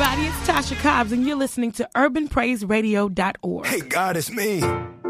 everybody, it's Tasha Cobbs, and you're listening to UrbanPraiseRadio.org. Hey, God, it's me.